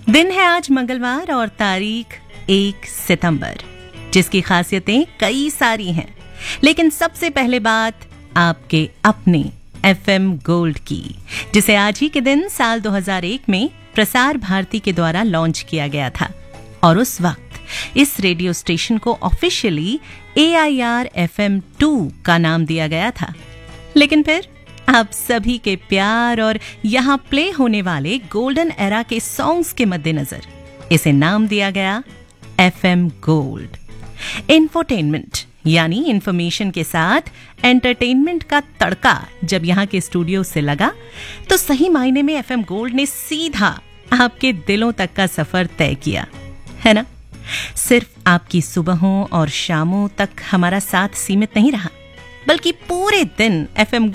दिन है आज मंगलवार और तारीख 1 सितंबर, जिसकी खासियतें कई सारी हैं। लेकिन सबसे पहले बात आपके अपने FM गोल्ड की, जिसे आज ही के दिन साल 2001 में प्रसार भारती के द्वारा लॉन्च किया गया था। और उस वक्त इस रेडियो स्टेशन को ऑफिशियली AIR FM 2 का नाम दिया गया था। लेकिन फिर आप सभी के प्यार और यहां प्ले होने वाले गोल्डन एरा के सॉन्ग्स के मद्देनजर इसे नाम दिया गया FM गोल्ड। इंफोटेनमेंट यानी इंफॉर्मेशन के साथ एंटरटेनमेंट का तड़का जब यहां के स्टूडियो से लगा, तो सही मायने में FM गोल्ड ने सीधा आपके दिलों तक का सफर तय किया, है ना? सिर्फ आपकी सुबहों और शामों तक हमारा साथ सीमित नहीं रहा, बल्कि पूरे दिन FM